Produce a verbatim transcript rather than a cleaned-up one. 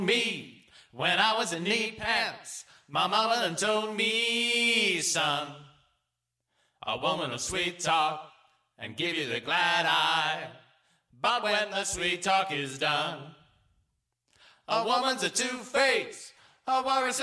me when I was in knee pants. My mama done told me, son, a woman will sweet talk and give you the glad eye, but when the sweet talk is done, a woman's a two-face, a worrisome